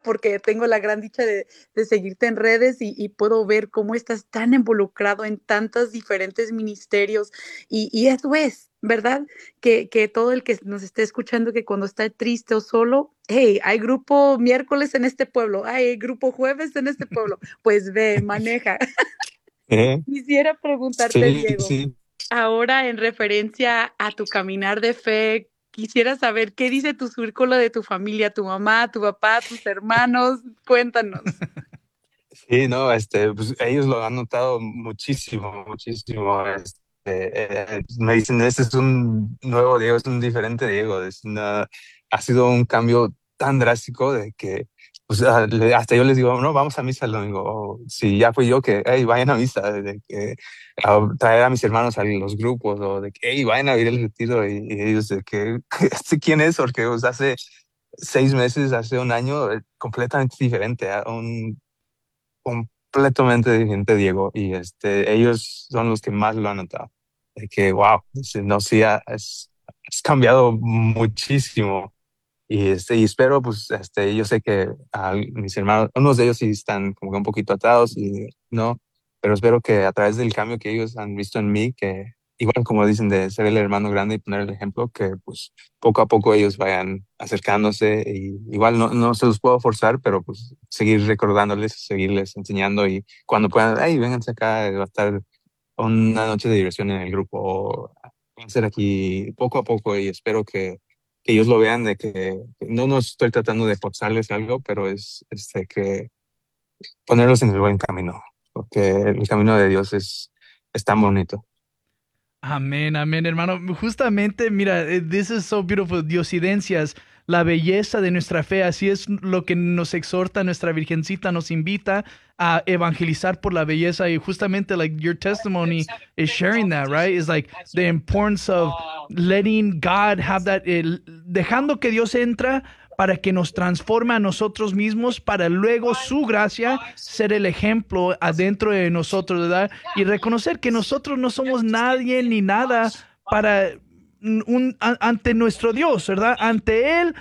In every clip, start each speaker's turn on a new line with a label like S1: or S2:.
S1: porque tengo la gran dicha de seguirte en redes y puedo ver cómo estás tan involucrado en tantos diferentes ministerios y eso es, ¿verdad? Que todo el que nos esté escuchando, que cuando está triste o solo, hey, hay grupo miércoles en este pueblo, hay grupo jueves en este pueblo, pues ve, maneja.
S2: Eh,
S1: Quisiera preguntarte,
S2: sí,
S1: Diego,
S2: sí.
S1: ahora en referencia a tu caminar de fe, quisiera saber qué dice tu círculo de tu familia, tu mamá, tu papá, tus hermanos, cuéntanos.
S2: Sí, no, pues ellos lo han notado muchísimo, muchísimo. Me dicen, este es un nuevo Diego, es un diferente Diego, ha sido un cambio tan drástico de que, pues, hasta yo les digo, no, vamos a misa el domingo. O si ya fui yo, que, hey, vayan a misa, de que traer a mis hermanos a los grupos, o de que, hey, vayan a ir el retiro, y ellos de que, ¿quién es? Porque pues, hace 6 meses, hace un año, completamente diferente, completamente diferente, Diego, y ellos son los que más lo han notado. De que, wow, no, sí, has cambiado muchísimo. Y espero, pues, yo sé que mis hermanos, unos de ellos sí están como que un poquito atados y no, pero espero que a través del cambio que ellos han visto en mí, que igual como dicen de ser el hermano grande y poner el ejemplo, que pues poco a poco ellos vayan acercándose y igual no se los puedo forzar, pero pues seguir recordándoles, seguirles enseñando y cuando puedan, hey, vénganse acá, va a estar una noche de diversión en el grupo, o va a ser aquí poco a poco y espero que ellos lo vean de que no estoy tratando de forzarles algo, pero es que ponerlos en el buen camino, porque el camino de Dios es tan bonito.
S3: Amén, amén, hermano. Justamente, mira, this is so beautiful. Diosidencias, la belleza de nuestra fe, así es lo que nos exhorta nuestra Virgencita, nos invita a evangelizar por la belleza y justamente like your testimony is sharing that, right? Is like the importance of letting God have that, dejando que Dios entra para que nos transforme a nosotros mismos, para luego su gracia ser el ejemplo adentro de nosotros, ¿verdad? Y reconocer que nosotros no somos nadie ni nada para ante nuestro Dios, ¿verdad? Ante Él,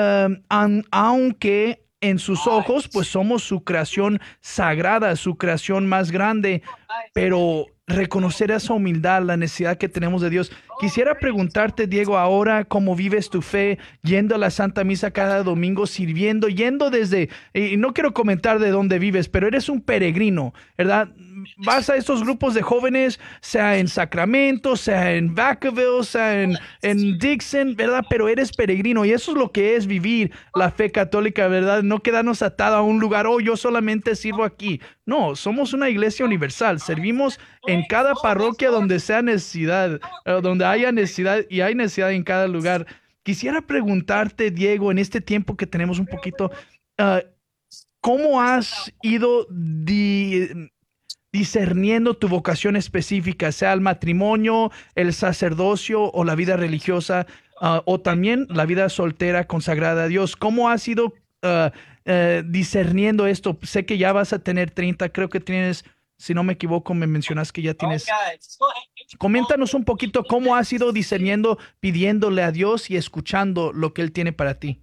S3: aunque en sus ojos, pues somos su creación sagrada, su creación más grande, pero reconocer esa humildad, la necesidad que tenemos de Dios. Quisiera preguntarte, Diego, ahora cómo vives tu fe, yendo a la Santa Misa cada domingo, sirviendo, yendo desde, y no quiero comentar de dónde vives, pero eres un peregrino, ¿verdad? Vas a estos grupos de jóvenes, sea en Sacramento, sea en Vacaville, sea en Dixon, ¿verdad? Pero eres peregrino y eso es lo que es vivir la fe católica, ¿verdad? No quedarnos atado a un lugar, oh, yo solamente sirvo aquí. No, somos una iglesia universal, servimos en cada parroquia donde sea necesidad, donde haya necesidad y hay necesidad en cada lugar. Quisiera preguntarte, Diego, en este tiempo que tenemos un poquito, uh, ¿cómo has ido discerniendo tu vocación específica, sea el matrimonio, el sacerdocio o la vida religiosa, o también la vida soltera consagrada a Dios? ¿Cómo has ido discerniendo esto? Sé que ya vas a tener 30, creo que tienes, si no me equivoco, me mencionas que ya tienes. Coméntanos un poquito cómo has ido discerniendo, pidiéndole a Dios y escuchando lo que Él tiene para ti.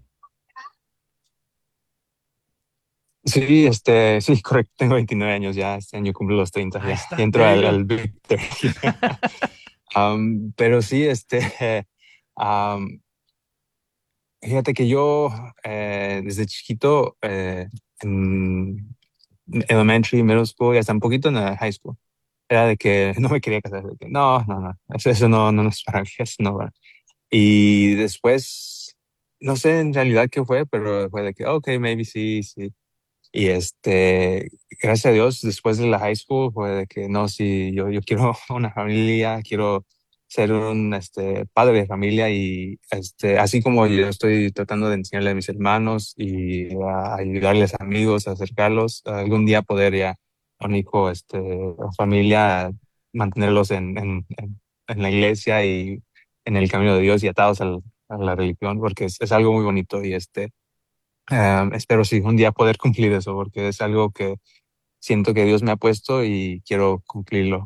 S2: Sí, sí, correcto, tengo 29 años ya, este año cumplo los 30
S3: Ahí
S2: ya,
S3: está,
S2: entro
S3: there you
S2: al
S3: go.
S2: Big 30. Pero sí, um, fíjate que yo desde chiquito, en elementary, middle school y hasta un poquito en la high school, era de que no me quería casar, de que no, eso no es para mí, eso no va. Y después, no sé en realidad qué fue, pero fue de que, ok, maybe sí, sí. Y gracias a Dios, después de la high school fue de que no, sí, yo quiero una familia, quiero ser un padre de familia y así como yo estoy tratando de enseñarle a mis hermanos y a ayudarles a amigos, a acercarlos, algún día poder ya un hijo, familia, mantenerlos en la iglesia y en el camino de Dios y atados a la religión, porque es algo muy bonito y espero sí un día poder cumplir eso porque es algo que siento que Dios me ha puesto y quiero cumplirlo.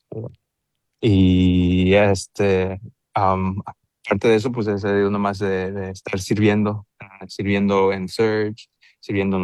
S2: Y aparte de eso, pues es uno más de estar sirviendo, sirviendo en Surge, sirviendo